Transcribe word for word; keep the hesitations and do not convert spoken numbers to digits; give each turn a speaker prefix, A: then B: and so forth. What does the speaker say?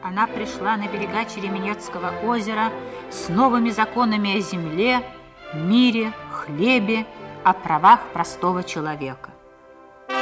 A: она пришла на берега Череменецкого озера с новыми законами о земле, мире, хлебе, о правах простого человека.